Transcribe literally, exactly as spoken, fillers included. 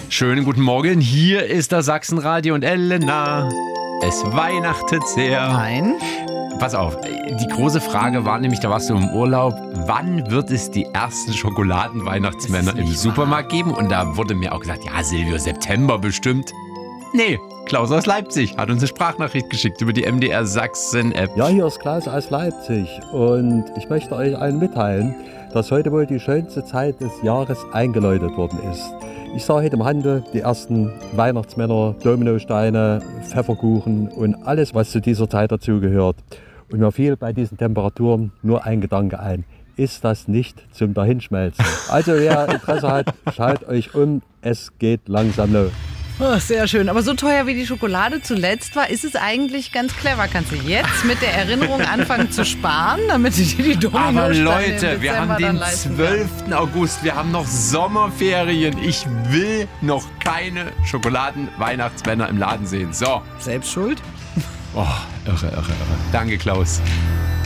Schönen guten Morgen, hier ist das Sachsenradio und Elena. Es weihnachtet sehr. Nein. Pass auf, die große Frage war nämlich, da warst du im Urlaub, wann wird es die ersten Schokoladen-Weihnachtsmänner im Supermarkt geben? Und da wurde mir auch gesagt, ja Silvio, September bestimmt. Nee, Klaus aus Leipzig hat uns eine Sprachnachricht geschickt über die M D R Sachsen-App. Ja, hier ist Klaus aus Leipzig und ich möchte euch allen mitteilen, dass heute wohl die schönste Zeit des Jahres eingeläutet worden ist. Ich sah heute im Handel die ersten Weihnachtsmänner, Dominosteine, Pfefferkuchen und alles, was zu dieser Zeit dazugehört. Und mir fiel bei diesen Temperaturen nur ein Gedanke ein. Ist das nicht zum Dahinschmelzen? Also wer Interesse hat, schaut euch um, es geht langsam los. Oh, sehr schön. Aber so teuer wie die Schokolade zuletzt war, ist es eigentlich ganz clever. Kannst du jetzt mit der Erinnerung anfangen zu sparen, damit du dir die Dominosteine Aber im Leute, wir Dezember haben dann den leisten zwölften August, wir haben noch Sommerferien. Ich will noch keine Schokoladen-Weihnachtsmänner im Laden sehen. So. kannst. Selbst schuld? Oh, irre, irre, irre. Danke, Klaus.